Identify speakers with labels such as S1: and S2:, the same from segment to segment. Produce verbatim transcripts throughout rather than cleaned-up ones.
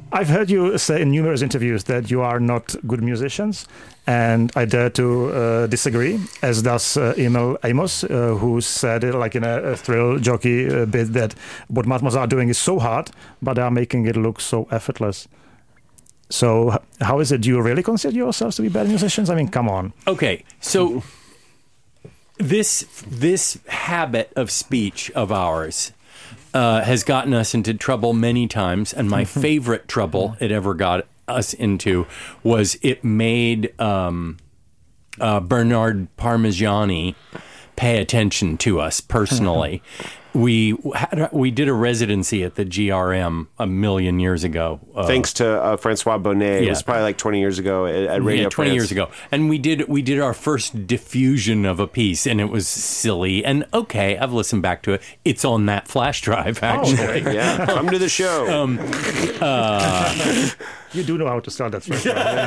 S1: I've heard you say in numerous interviews that you are not good musicians, and I dare to uh, disagree, as does uh, Emil Amos, uh, who said, uh, like in a, a thrill jockey uh, bit, that what Matmos are doing is so hard, but they are making it look so effortless. So h- how is it? Do you really consider yourselves to be bad musicians? I mean, come on.
S2: Okay, so this this habit of speech of ours uh, has gotten us into trouble many times, and my favorite trouble it ever got us into was it made um, uh, Bernard Parmigiani pay attention to us personally. We had, we did a residency at the G R M a million years ago. Uh,
S3: Thanks to uh, Francois Bonnet.
S2: yeah.
S3: It was probably like twenty years ago at, at Radio
S2: yeah, twenty
S3: France.
S2: years ago, and we did we did our first diffusion of a piece, and it was silly. And okay, I've listened back to it. It's on that flash drive, actually.
S1: Oh,
S3: Yeah, come to the show.
S2: Um, uh,
S1: You do know how to start that first.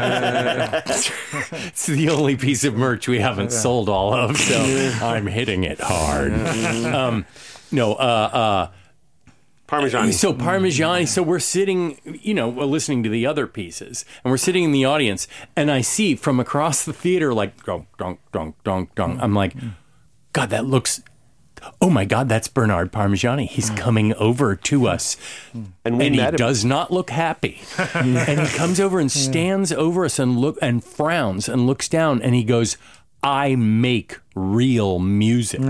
S2: it's the only piece of merch we haven't sold all of, so I'm hitting it hard. Um, no, uh, uh,
S3: Parmigiani.
S2: So Parmigiani, so we're sitting, you know, we're listening to the other pieces, and we're sitting in the audience, and I see from across the theater, like, dunk, dunk, dunk, dunk, dunk. I'm like, God, that looks, oh my God, that's Bernard Parmigiani. He's coming over to us.
S3: and we
S2: And he
S3: met him.
S2: does not look happy. And he comes over and stands over us and look and frowns and looks down, and he goes, I make real music.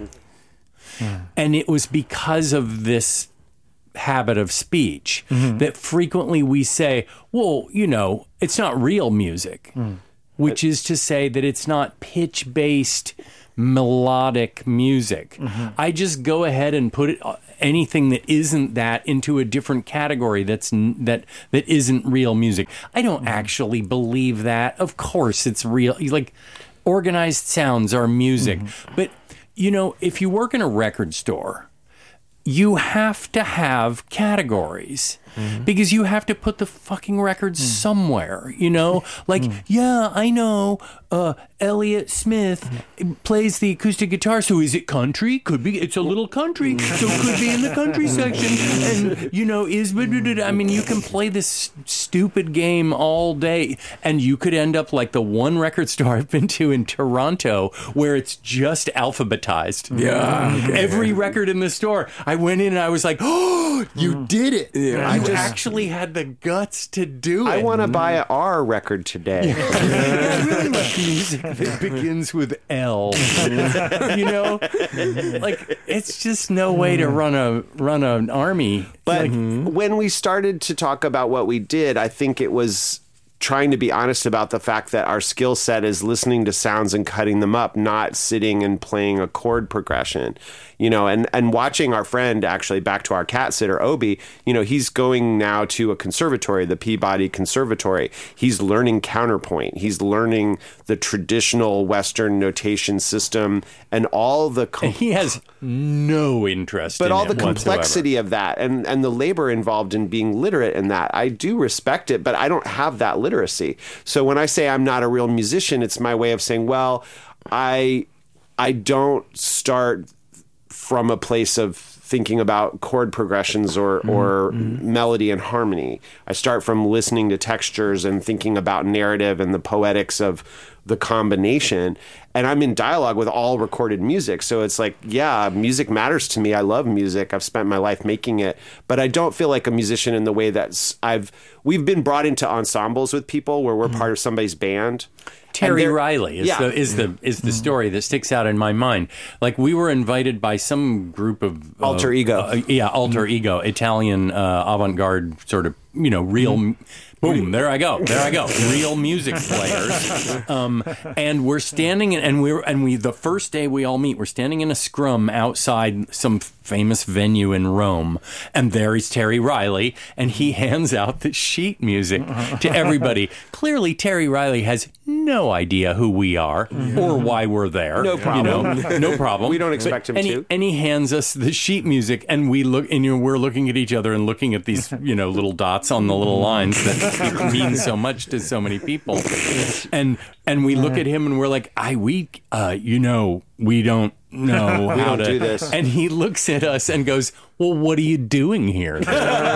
S2: And it was because of this habit of speech mm-hmm. that frequently we say, well, you know, it's not real music, mm. which is to say that it's not pitch-based melodic music. Mm-hmm. I just go ahead and put it, anything that isn't that into a different category that's that that isn't real music. I don't mm-hmm. actually believe that. Of course it's real. Like, organized sounds are music. Mm-hmm. But, you know, if you work in a record store, you have to have categories mm-hmm. because you have to put the fucking records mm. somewhere, you know? Like, mm. yeah, I know uh, Elliott Smith mm. plays the acoustic guitar, so is it country? Could be. It's a little country, so it could be in the country section. And, you know, is... I mean, you can play this stupid game all day, and you could end up like the one record store I've been to in Toronto where it's just alphabetized.
S4: Yeah. Okay.
S2: Every record in the store. I went in and I was like, oh, you mm. did it.
S4: Yeah.
S2: You
S3: I just,
S2: actually had the guts to do it.
S3: I want to buy an R record today.
S2: Yeah. I really like music that begins with L. You know? Like, it's just no way to run a run an army.
S3: But
S2: like,
S3: when we started to talk about what we did, I think it was trying to be honest about the fact that our skill set is listening to sounds and cutting them up, not sitting and playing a chord progression, you know, and, and watching our friend, actually back to our cat sitter, Obi, you know, he's going now to a conservatory, the Peabody Conservatory. He's learning counterpoint. He's learning the traditional Western notation system and all the... Com-
S2: and he has no interest
S3: but
S2: in
S3: all
S2: it
S3: the complexity
S2: whatsoever.
S3: of that and, and the labor involved in being literate in that. I do respect it, but I don't have that literacy. So when I say I'm not a real musician, it's my way of saying, well, I I don't start from a place of thinking about chord progressions or, mm-hmm. or mm-hmm. melody and harmony. I start from listening to textures and thinking about narrative and the poetics of the combination. And I'm in dialogue with all recorded music. So it's like, yeah, music matters to me. I love music. I've spent my life making it. But I don't feel like a musician in the way that I've... We've been brought into ensembles with people where we're mm-hmm. part of somebody's band.
S2: Terry Riley is
S3: yeah.
S2: the is the is the story that sticks out in my mind. Like, we were invited by some group of uh,
S3: alter ego,
S2: uh, yeah, alter mm-hmm. ego, Italian uh, avant-garde sort of, you know, real. Mm-hmm. Boom! There I go. There I go. Real music players, um, and we're standing in, and we're and we the first day we all meet, we're standing in a scrum outside some famous venue in Rome, and there is Terry Riley, and he hands out the sheet music to everybody. Clearly, Terry Riley has no idea who we are or why we're there.
S3: No problem.
S2: You know, no problem.
S3: We don't expect
S2: but,
S3: him
S2: and
S3: to.
S2: He, and he hands us the sheet music, and we look, and you know, we're looking at each other and looking at these, you know, little dots dots on the little lines that mean so much to so many people. And and we look at him and we're like, I we uh, you know, we don't know
S3: We
S2: how
S3: don't
S2: to
S3: do this.
S2: And he looks at us and goes, well, what are you doing here?
S3: And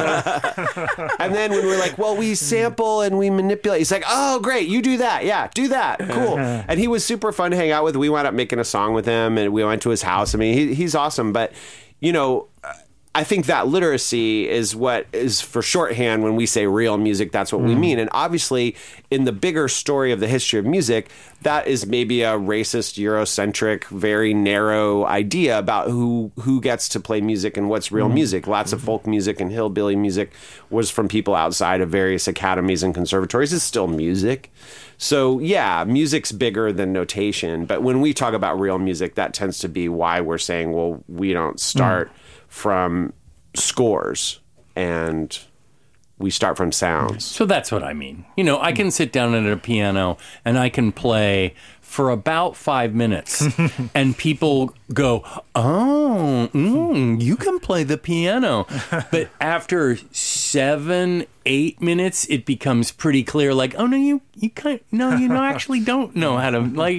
S3: then when we're like, well, we sample and we manipulate, he's like, oh, great, you do that. Yeah, do that. Cool. And he was super fun to hang out with. We wound up making a song with him and we went to his house. I mean, he, he's awesome. But, you know, I think that literacy is what is for shorthand when we say real music. That's what mm. we mean. And obviously, in the bigger story of the history of music, that is maybe a racist, Eurocentric, very narrow idea about who who gets to play music and what's real mm. music. Lots of folk music and hillbilly music was from people outside of various academies and conservatories. It's still music. So, yeah, music's bigger than notation. But when we talk about real music, that tends to be why we're saying, well, we don't start... Mm. from scores and we start from sounds.
S2: So that's what I mean. You know, I can sit down at a piano and I can play for about five minutes and people go, oh, mm, you can play the piano. But after seven, eight minutes, it becomes pretty clear, like, oh, no, you, you can't, no, you know, actually don't know how to, like,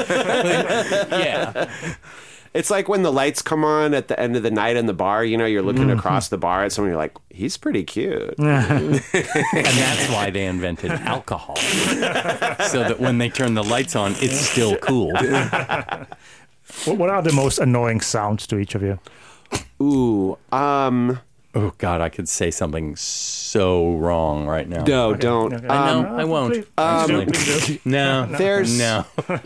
S2: yeah.
S3: It's like when the lights come on at the end of the night in the bar, you know, you're looking mm-hmm. across the bar at someone, you're like, he's pretty cute.
S2: And that's why they invented alcohol. So that when they turn the lights on, it's still cool.
S1: What are the most annoying sounds to each of you?
S3: Ooh, um...
S2: Oh, God, I could say something so wrong right now.
S3: No,
S1: okay.
S3: don't.
S1: Okay.
S3: Um,
S2: I know, I won't.
S3: Um,
S2: no,
S3: there's...
S2: No.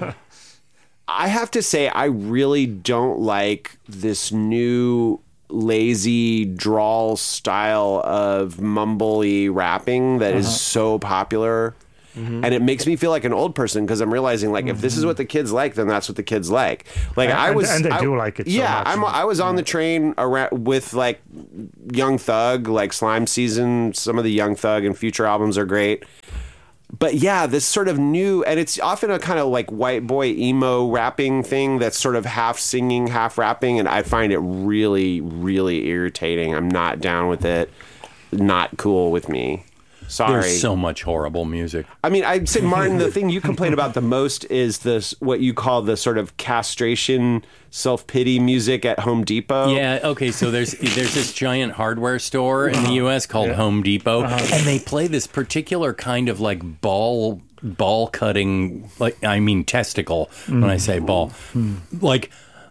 S3: I have to say, I really don't like this new lazy drawl style of mumbly rapping that uh-huh. is so popular. Mm-hmm. And it makes me feel like an old person because I'm realizing, like, mm-hmm. if this is what the kids like, then that's what the kids like. Like
S1: and,
S3: I was,
S1: and they
S3: I,
S1: do like it. So
S3: yeah,
S1: much.
S3: I'm, I was on the train around with like Young Thug, like Slime Season. Some of the Young Thug and Future albums are great. But yeah, this sort of new, and it's often a kind of like white boy emo rapping thing that's sort of half singing, half rapping, and I find it really, really irritating. I'm not down with it. Not cool with me. Sorry.
S2: There's so much horrible music.
S3: I mean, I'd say, Martin, the thing you complain about the most is this, what you call the sort of castration, self-pity music at Home Depot.
S2: Yeah, okay, so there's there's this giant hardware store in the U S called yeah. Home Depot, uh-huh. and they play this particular kind of like ball ball cutting, like I mean testicle mm. when I say ball. Mm. Like,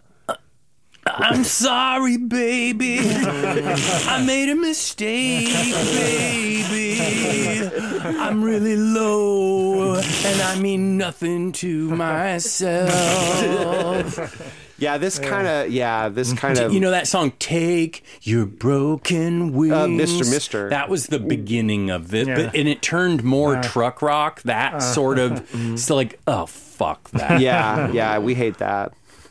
S2: I'm sorry, baby. I made a mistake, baby. I'm really low, and I mean nothing to myself.
S3: Yeah, this kind of, yeah, this kind of...
S2: You know that song, Take Your Broken Wings?
S3: Uh, Mister Mister.
S2: That was the beginning of this, yeah. but, and it turned more uh, truck rock, that uh, sort of, so like, oh, fuck that.
S3: Yeah, yeah, we hate that.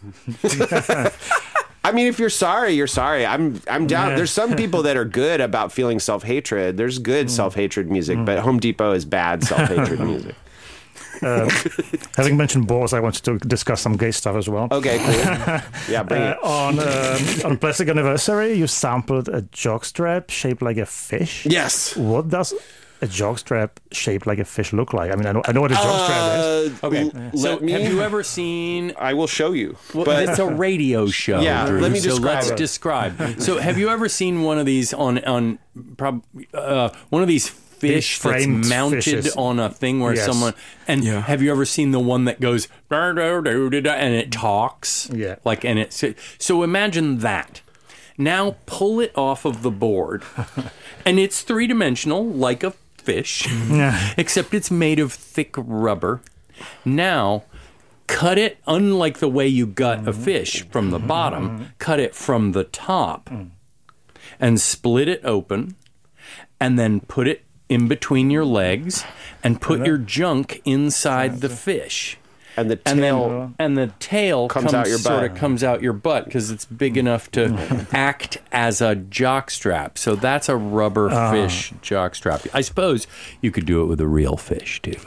S3: I mean, if you're sorry, you're sorry. I'm I'm down. Yeah. There's some people that are good about feeling self-hatred. There's good mm. self-hatred music, mm. but Home Depot is bad self-hatred music.
S1: Uh, having mentioned balls, I wanted to discuss some gay stuff as well.
S3: Okay, cool. Yeah, bring
S1: uh,
S3: it.
S1: On, um, on Plastic Anniversary, you sampled a jockstrap shaped like a fish.
S3: Yes.
S1: What does a jockstrap shaped like a fish look like? I mean, I know, I know what a jockstrap
S3: uh,
S1: is.
S2: Okay.
S3: L-
S2: so
S3: me,
S2: have you ever seen...
S3: I will show you.
S2: Well,
S3: but
S2: it's a radio show,
S3: yeah,
S2: Drew,
S3: let me
S2: so
S3: describe
S2: let's
S3: it.
S2: describe. So have you ever seen one of these on, on prob, uh, one of these fish that's mounted
S1: fishes.
S2: on a thing where
S1: yes.
S2: someone... And yeah. have you ever seen the one that goes... And it talks?
S1: Yeah.
S2: Like, and it, so, so imagine that. Now pull it off of the board. And it's three-dimensional, like a fish, except it's made of thick rubber. Now, cut it, unlike the way you gut a fish from the bottom, cut it from the top and split it open and then put it in between your legs and put your junk inside the fish.
S3: and the
S2: and
S3: tail
S2: then, and the tail
S3: comes
S2: comes,
S3: out your
S2: sort
S3: butt.
S2: of comes out your butt because it's big enough to act as a jock strap. So that's a rubber
S1: Ah.
S2: fish jock strap. I suppose you could do it with a real fish too.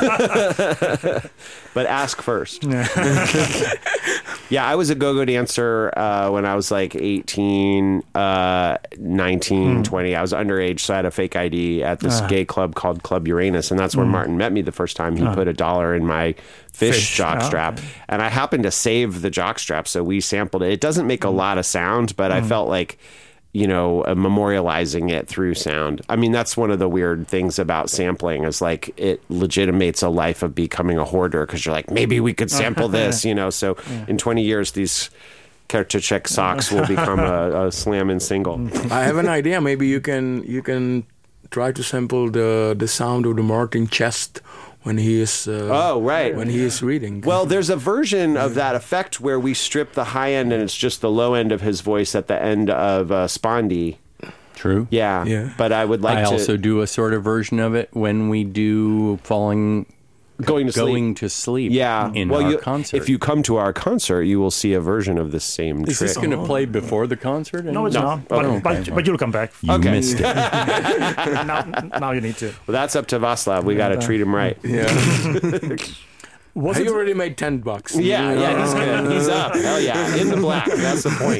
S3: but ask first. Yeah, I was a go-go dancer uh, when I was like eighteen, uh, nineteen, twenty. I was underage, so I had a fake I D at this
S1: Ah.
S3: gay club called Club Uranus, and that's where Martin met me the first time. He put a dollar in my fish,
S1: Fish,
S3: jockstrap, and I happened to save the jockstrap, so we sampled it. It doesn't make a lot of sound, but I felt like, you know, uh, memorializing it through sound. I mean, that's one of the weird things about sampling is like it legitimates a life of becoming a hoarder because you're like, maybe we could sample this, you know. So in twenty years, these Kertacek socks will become a, a slamming single.
S4: I have an idea. Maybe you can you can try to sample the the sound of the Martin chest when he is uh,
S3: Oh, right.
S4: when he is reading.
S3: Well, there's a version of that effect where we strip the high end and it's just the low end of his voice at the end of uh, Spondy.
S2: True.
S3: Yeah,
S4: Yeah.
S3: but I would like
S2: I
S3: to
S2: also do a sort of version of it when we do falling
S3: going to sleep.
S2: going to sleep
S3: Yeah,
S2: in
S3: well,
S2: our
S3: you,
S2: concert.
S3: if you come to our concert, you will see a version of this same
S2: Is
S3: trick.
S2: this going to play before the concert?
S1: No, it's
S3: No.
S1: not. But,
S3: Okay.
S1: but, but you'll come back.
S2: You
S3: Okay.
S2: missed it.
S1: now, now you need to.
S3: Well, that's up to Vaslav. We got to treat him right.
S4: yeah,
S1: Was
S4: he
S1: it?
S4: already made ten bucks.
S3: Yeah, yeah, he's good. He's up. Hell yeah, in the black. That's the point.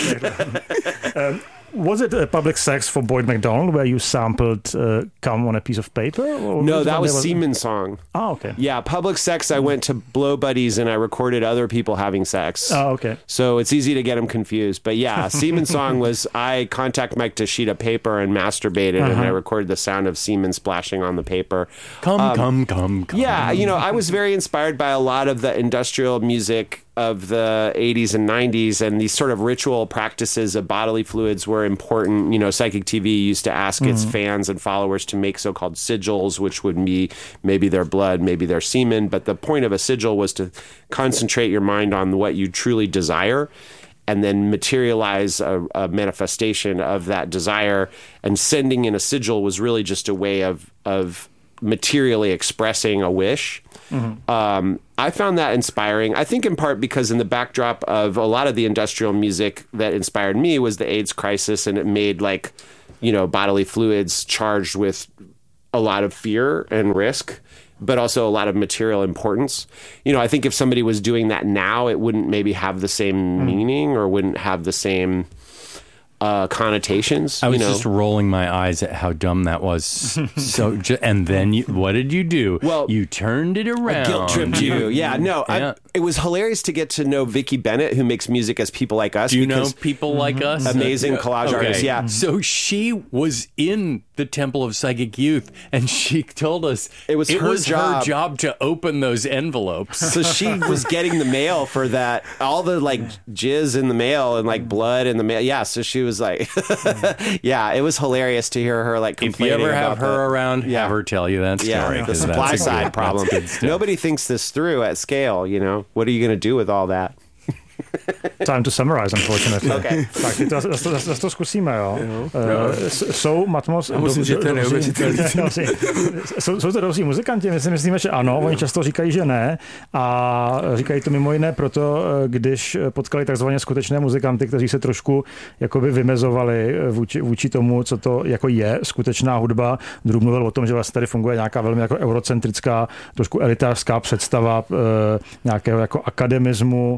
S1: Was it uh, Public Sex for Boyd McDonald where you sampled uh, "Come on a Piece of Paper"? Or
S3: No, that
S1: one
S3: was
S1: there
S3: Seaman's song.
S1: Oh, okay.
S3: Yeah, Public Sex. I went to Blow Buddies and I recorded other people having sex.
S1: Oh, okay.
S3: So it's easy to get them confused. But yeah, Seaman's song was I contact Mike to sheet of paper and masturbated, and I recorded the sound of semen splashing on the paper.
S2: Come, come, come, come.
S3: Yeah, you know, I was very inspired by a lot of the industrial music of the eighties and nineties, and these sort of ritual practices of bodily fluids were important. You know, Psychic T V used to ask its fans and followers to make so-called sigils, which would be maybe their blood, maybe their semen. But the point of a sigil was to concentrate your mind on what you truly desire and then materialize a, a manifestation of that desire. And sending in a sigil was really just a way of of materially expressing a wish. Mm-hmm. Um, I found that inspiring. I think in part because in the backdrop of a lot of the industrial music that inspired me was the AIDS crisis, and it made like, you know, bodily fluids charged with a lot of fear and risk, but also a lot of material importance. You know, I think if somebody was doing that now, it wouldn't maybe have the same mm. meaning or wouldn't have the same Uh, connotations.
S2: I was
S3: you know?
S2: just rolling my eyes at how dumb that was. So, ju- and then you, what did you do?
S3: Well,
S2: you turned it around.
S3: Guilt tripped you. Yeah, no.
S2: Yeah.
S3: I, it was hilarious to get to know Vicki Bennett, who makes music as people like us.
S2: Do you know
S3: because
S2: people like us?
S3: amazing collage
S2: Okay.
S3: artists. Yeah.
S2: So she was in the Temple of Psychic Youth, and she told us
S3: It was her
S2: was
S3: job.
S2: her job to open those envelopes.
S3: So she was getting the mail for that, all the like jizz in the mail and like blood in the mail. Yeah, so she was like, yeah, it was hilarious to hear her like
S2: If you
S3: complaining
S2: ever have
S3: about
S2: her
S3: the-
S2: around,
S3: Yeah.
S2: have her tell you that story.
S3: Yeah, the
S2: 'cause
S3: supply
S2: that's a good-
S3: side problem.
S2: that's good stuff.
S3: Nobody thinks this through at scale, you know? What are you going to do with all that?
S1: Time to summarize, unfortunately.
S3: Okay.
S1: Tak, teď to, to, to, to zkusíme, jo. Uh, jsou Matmos...
S4: Já musím, že to je neuvěřitelný.
S1: jsou, jsou to dobří muzikanti? My si myslíme, že ano. Oni často říkají, že ne. A říkají to mimo jiné proto, když potkali takzvaně skutečné muzikanty, kteří se trošku jakoby vymezovali vůči, vůči tomu, co to jako je skutečná hudba. Druhý mluvil o tom, že vlastně tady funguje nějaká velmi jako eurocentrická, trošku elitářská představa nějakého jako akademismu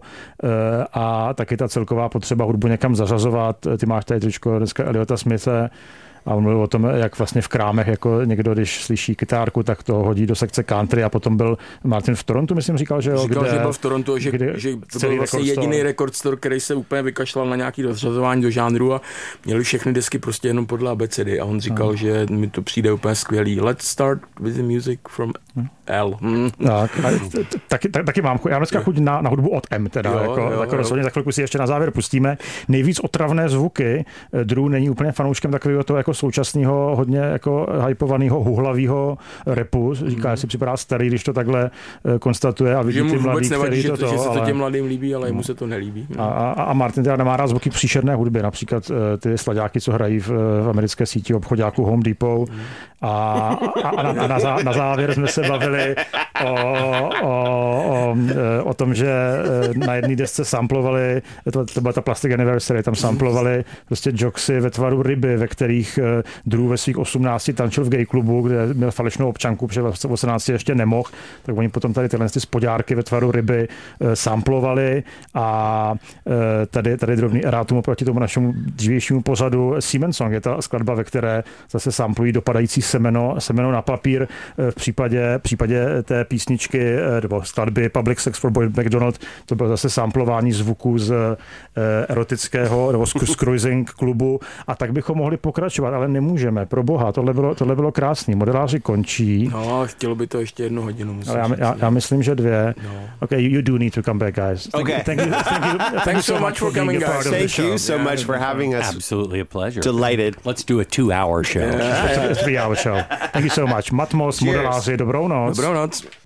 S1: a taky ta celková potřeba hudbu někam zařazovat. Ty máš tady tričko dneska Eliota Smithe a on mluvil o tom, jak vlastně v krámech jako někdo, když slyší kytárku, tak to hodí do sekce country a potom byl Martin v Torontu, myslím, říkal, že jo?
S4: Říkal,
S1: kde,
S4: že byl v Torontu, že,
S1: kde
S4: že to
S1: celý
S4: byl vlastně
S1: record store.
S4: jediný record store, který se úplně vykašlal na nějaký rozřazování do žánru a měli všechny desky prostě jenom podle abecedy a on říkal, hmm. že mi to přijde úplně skvělý. Let's start with the music from hmm. L. Hmm.
S1: Tak, taky, tak, taky mám chuť. Já dneska chuť na, na hudbu od M, teda,
S4: Jo,
S1: jako,
S4: jo,
S1: jako
S4: jo.
S1: rozhodně za chvilku si ještě na závěr pustíme. Nejvíc otravné zvuky. Drew není úplně fanouškem takového toho jako jako současného hodně jako hypovaného huhlavého rapu. Říká, mm. si připadá starý, když to takhle konstatuje a vidí ty mladý, který to,
S4: to, že se to
S1: ale...
S4: těm mladým líbí, ale jemu se to nelíbí.
S1: A, a, a Martin teda nemá rád zvuky příšerné hudby, například ty slaďáky, co hrají v, v americké síti obchodáků Home Depot. Mm. A, a, a, na, a na, zá, na závěr jsme se bavili o, o, o, o tom, že na jedné desce samplovali, to, to byla ta Plastic Anniversary, tam samplovali prostě joksy ve tvaru ryby, ve kterých Drew ve svých osmnácti tančil v gay klubu, kde měl falešnou občanku, protože v osmnácti ještě nemohl, tak oni potom tady tyhle spodárky ve tvaru ryby samplovali a tady, tady drobný erátum oproti tomu našemu dřívějšímu pořadu Siemens Song je ta skladba, ve které zase samplují dopadající semeno, semeno na papír. V případě, v případě té písničky nebo skladby Public Sex for Boyd McDonald to bylo zase samplování zvuků z erotického nebo z cruising klubu a tak bychom mohli pokračovat, ale nemůžeme. Pro boha, tohle bylo, tohle bylo krásný. Modeláři končí.
S4: No, chtělo by to ještě jednu hodinu.
S1: Ale já, já, já myslím, že dvě.
S4: No.
S1: Okay, you, you do need to come back, guys. Thank
S3: Okay.
S1: You, thank you, thank you, thank
S4: Thanks
S1: you
S4: so much for coming, guys.
S3: Thank you so
S4: Yeah.
S3: much for having us.
S2: Absolutely a pleasure.
S3: Delighted.
S2: Let's do a two-hour show.
S1: It's a three-hour show. Thank you so much. Matmos,
S3: Cheers.
S1: modeláři, dobrou noc.
S4: Dobrou noc.